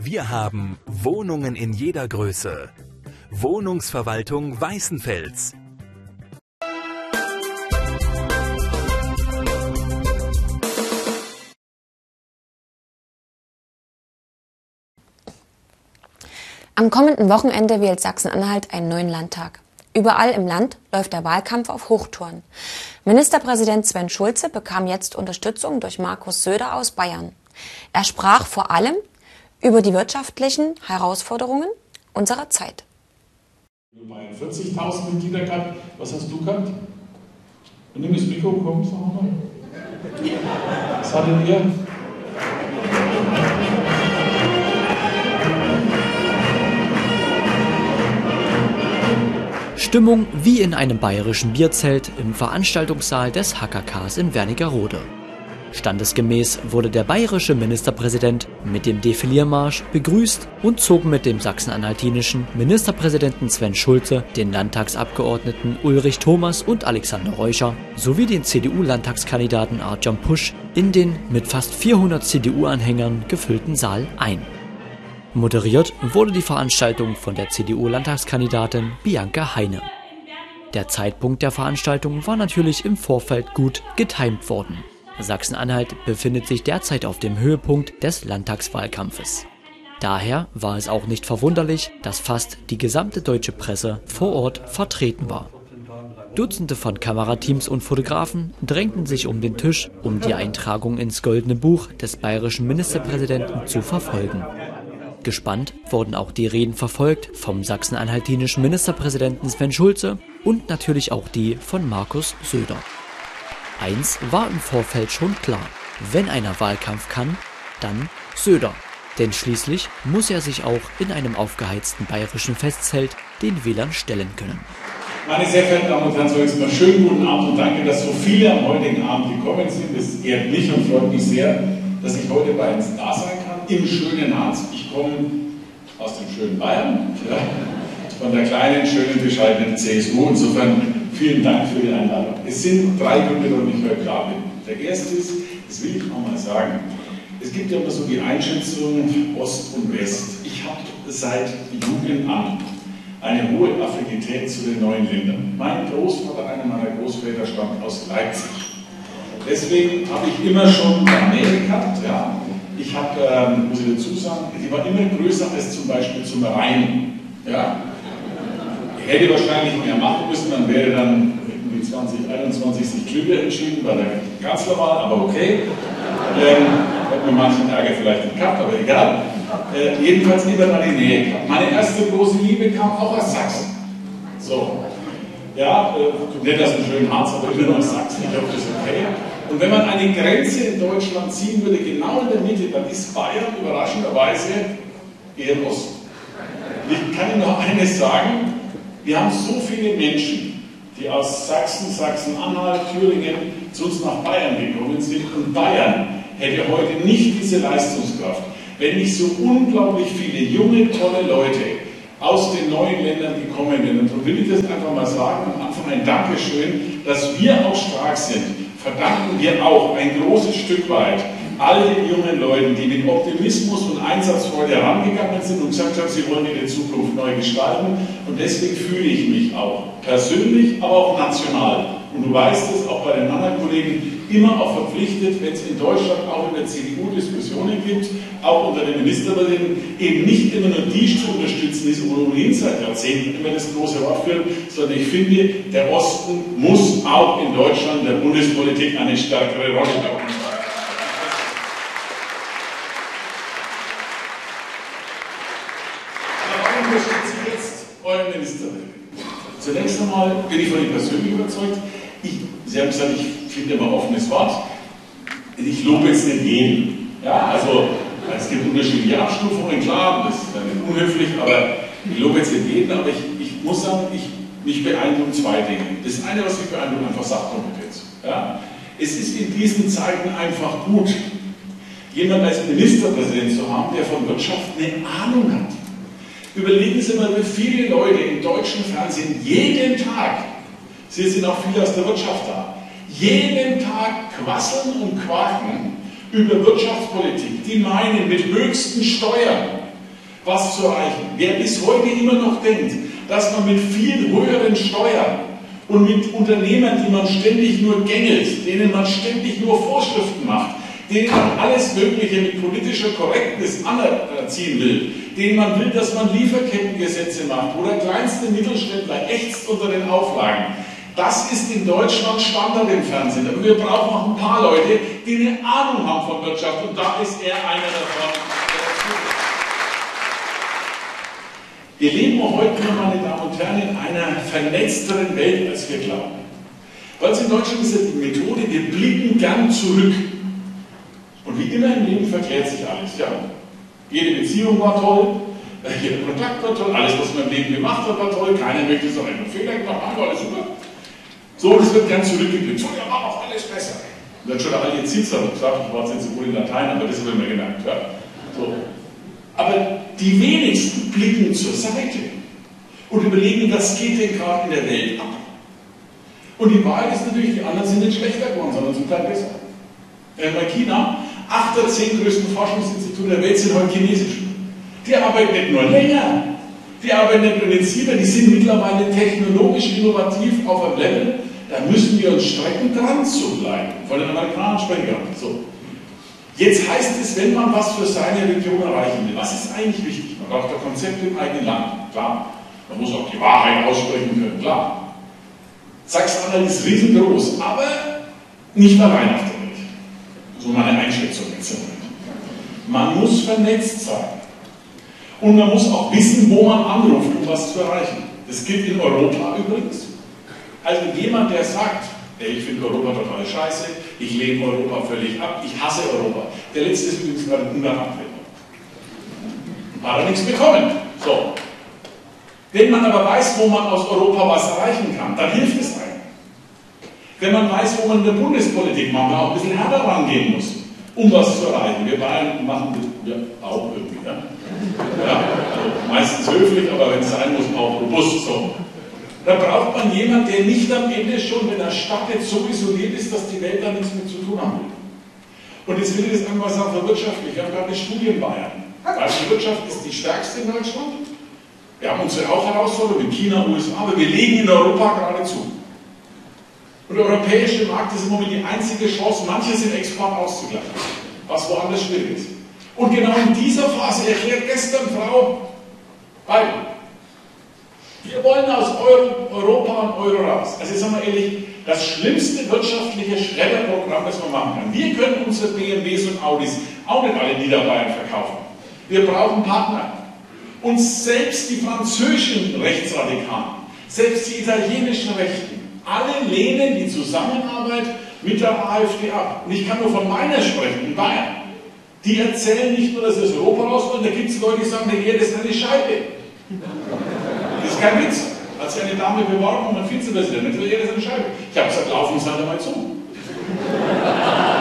Wir haben Wohnungen in jeder Größe. Wohnungsverwaltung Weißenfels. Am kommenden Wochenende wählt Sachsen-Anhalt einen neuen Landtag. Überall im Land läuft der Wahlkampf auf Hochtouren. Ministerpräsident Sven Schulze bekam jetzt Unterstützung durch Markus Söder aus Bayern. Er sprach vor allem über die wirtschaftlichen Herausforderungen unserer Zeit. Bayern 40.000 Mitglieder gehabt. Was hast du gehabt? Und nimm das Mikro, komm, sag mal. Was hattet ihr? Stimmung wie in einem bayerischen Bierzelt im Veranstaltungssaal des HKKs in Wernigerode. Standesgemäß wurde der bayerische Ministerpräsident mit dem Defiliermarsch begrüßt und zog mit dem sachsen-anhaltinischen Ministerpräsidenten Sven Schulze, den Landtagsabgeordneten Ulrich Thomas und Alexander Reuscher sowie den CDU-Landtagskandidaten Artjom Pusch in den mit fast 400 CDU-Anhängern gefüllten Saal ein. Moderiert wurde die Veranstaltung von der CDU-Landtagskandidatin Bianca Heine. Der Zeitpunkt der Veranstaltung war natürlich im Vorfeld gut getimt worden. Sachsen-Anhalt befindet sich derzeit auf dem Höhepunkt des Landtagswahlkampfes. Daher war es auch nicht verwunderlich, dass fast die gesamte deutsche Presse vor Ort vertreten war. Dutzende von Kamerateams und Fotografen drängten sich um den Tisch, um die Eintragung ins Goldene Buch des bayerischen Ministerpräsidenten zu verfolgen. Gespannt wurden auch die Reden verfolgt vom sachsen-anhaltinischen Ministerpräsidenten Sven Schulze und natürlich auch die von Markus Söder. Eins war im Vorfeld schon klar: Wenn einer Wahlkampf kann, dann Söder. Denn schließlich muss er sich auch in einem aufgeheizten bayerischen Festzelt den Wählern stellen können. Meine sehr verehrten Damen und Herren, so jetzt mal schönen guten Abend und danke, dass so viele am heutigen Abend gekommen sind. Es ehrt mich und freut mich sehr, dass ich heute bei uns da sein kann, im schönen Harz. Ich komme aus dem schönen Bayern, ja, von der kleinen, schönen, bescheidenen CSU. Insofern vielen Dank für die Einladung. Es sind 3 Gründe, warum ich heute da bin. Der erste ist, das will ich noch mal sagen, es gibt ja immer so die Einschätzung Ost und West. Ich habe seit Jugend an eine hohe Affinität zu den neuen Ländern. Mein Großvater, einer meiner Großväter, stammt aus Leipzig. Deswegen habe ich immer schon Nähe gehabt. Ja. Ich habe, muss ich dazu sagen, die war immer größer als zum Beispiel zum Rhein. Ja. Ich hätte wahrscheinlich mehr machen müssen, dann wäre dann irgendwie 2021 sich Klüger entschieden bei der Kanzlerwahl, aber okay. Hätte mir manchen Ärger vielleicht nicht gehabt, aber egal. Jedenfalls immer da die Nähe gehabt. Meine erste große Liebe kam auch aus Sachsen. So. Ja, nicht aus dem schönen Harz, aber immer noch aus Sachsen. Ich hoffe, das ist okay. Und wenn man eine Grenze in Deutschland ziehen würde, genau in der Mitte, dann ist Bayern überraschenderweise eher Osten. Ich kann Ihnen noch eines sagen: Wir haben so viele Menschen, die aus Sachsen, Sachsen-Anhalt, Thüringen zu uns nach Bayern gekommen sind. Und Bayern hätte heute nicht diese Leistungskraft, wenn nicht so unglaublich viele junge, tolle Leute aus den neuen Ländern gekommen wären. Und so will ich das einfach mal sagen, am Anfang ein Dankeschön, dass wir auch stark sind. Verdanken wir auch ein großes Stück weit all den jungen Leuten, die mit Optimismus und Einsatzfreude herangegangen sind und gesagt haben, sie wollen ihre Zukunft neu gestalten. Und deswegen fühle ich mich auch persönlich, aber auch national. Und du weißt es, auch bei den anderen Kollegen, immer auch verpflichtet, wenn es in Deutschland auch in der CDU Diskussionen gibt, auch unter den Ministerpräsidenten, eben nicht immer nur die zu unterstützen, die so ohnehin seit Jahrzehnten immer das große Wort führen, sondern ich finde, der Osten muss auch in Deutschland der Bundespolitik eine stärkere Rolle spielen. Warum unterstütze ich jetzt euren Ministerpräsidenten? Zunächst einmal bin ich von ihm persönlich überzeugt. Sie haben gesagt, ich finde immer offenes Wort. Ich lobe jetzt nicht jeden. Ja, also es gibt unterschiedliche Abstufungen, klar, das ist dann nicht unhöflich, aber ich lobe jetzt nicht jeden, aber ich muss sagen, mich beeindrucken 2 Dinge. Das eine, was mich beeindruckt, einfach Sachkompetenz. Ja? Es ist in diesen Zeiten einfach gut, jemanden als Ministerpräsident zu haben, der von Wirtschaft eine Ahnung hat. Überlegen Sie mal, wie viele Leute im deutschen Fernsehen jeden Tag, Sie sind auch viele aus der Wirtschaft da, jeden Tag quasseln und quaken über Wirtschaftspolitik. Die meinen, mit höchsten Steuern was zu erreichen. Wer bis heute immer noch denkt, dass man mit viel höheren Steuern und mit Unternehmern, die man ständig nur gängelt, denen man ständig nur Vorschriften macht, denen man alles Mögliche mit politischer Korrektness anerziehen will, denen man will, dass man Lieferkettengesetze macht, wo der kleinste Mittelständler ächzt unter den Auflagen. Das ist in Deutschland Standard im Fernsehen. Aber wir brauchen auch ein paar Leute, die eine Ahnung haben von Wirtschaft. Und da ist er einer davon. Wir leben heute, meine Damen und Herren, in einer vernetzteren Welt, als wir glauben. Weil es in Deutschland ist ja die Methode, wir blicken gern zurück. Und wie immer im Leben verklärt sich alles. Ja? Jede Beziehung war toll, jeder Kontakt war toll, alles, was man im Leben gemacht hat, war toll. Keiner möchte so einen Fehler gemacht haben, war alles super. So, das wird gern zurückgeblickt. So, ja, war auch alles besser. Und dann schon der alte Zitzer gesagt, ich war jetzt nicht so gut in Latein, aber das habe ich mir gemerkt. Ja. So. Aber die wenigsten blicken zur Seite und überlegen, was geht denn gerade in der Welt ab. Und die Wahrheit ist natürlich, die anderen sind nicht schlechter geworden, sondern zum Teil besser. Bei China, 8 der 10 größten Forschungsinstitute der Welt sind heute chinesisch. Die arbeiten nicht nur länger, die arbeiten nicht nur intensiver, die sind mittlerweile technologisch innovativ auf einem Level, da müssen wir uns strecken, dran zu bleiben. Von den Amerikanern sprechen wir. So. Jetzt heißt es, wenn man was für seine Region erreichen will, was ist eigentlich wichtig? Man braucht ein Konzept im eigenen Land, klar. Man muss auch die Wahrheit aussprechen können, klar. Sachsen-Anhalt ist riesengroß, aber nicht allein auf der Welt. So meine Einschätzung jetzt. Man muss vernetzt sein. Und man muss auch wissen, wo man anruft, um was zu erreichen. Das gilt in Europa übrigens. Also jemand, der sagt, ich finde Europa total scheiße, ich lehne Europa völlig ab, ich hasse Europa. Der letzte ist übrigens gerade in Ungarn abgelehnt. Hat er nichts bekommen. So. Wenn man aber weiß, wo man aus Europa was erreichen kann, dann hilft es einem. Wenn man weiß, wo man in der Bundespolitik manchmal auch ein bisschen härter rangehen muss, um was zu erreichen. Wir Bayern machen das ja auch irgendwie. Ja? Ja, also meistens höflich, aber wenn es sein muss, auch robust. So. Da braucht man jemanden, der nicht am Ende schon, wenn er startet, so isoliert ist, dass die Welt da nichts mit zu tun haben will. Und jetzt will ich das einmal sagen, wirtschaftlich. Wir haben gerade eine Studie in Bayern. Also die Wirtschaft ist die stärkste in Deutschland. Wir haben unsere auch Herausforderungen mit China, USA, aber wir legen in Europa gerade zu. Und der europäische Markt ist im Moment die einzige Chance, manches im Export auszugleichen, was woanders schwierig ist. Und genau in dieser Phase erklärt gestern Frau Biden, wir wollen aus Europa und Euro raus. Also sagen wir ehrlich, das schlimmste wirtschaftliche Schredderprogramm, das man machen kann. Wir können unsere BMWs und Audis auch nicht alle in Niederbayern verkaufen. Wir brauchen Partner. Und selbst die französischen Rechtsradikalen, selbst die italienischen Rechten, alle lehnen die Zusammenarbeit mit der AfD ab. Und ich kann nur von meiner sprechen, in Bayern. Die erzählen nicht nur, dass sie aus Europa raus wollen, da gibt es Leute, die sagen, die Erde ist eine Scheibe. Das ist kein Witz. Hat sich eine Dame beworben und ein Vizepräsident, die Erde ist eine Scheibe. Ich habe gesagt, laufen Sie halt einmal zu.